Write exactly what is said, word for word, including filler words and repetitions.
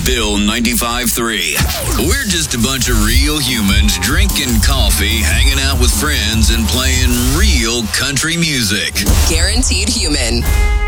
Bill ninety-five three. We're just a bunch of real humans drinking coffee, hanging out with friends, and playing real country music. Guaranteed Human.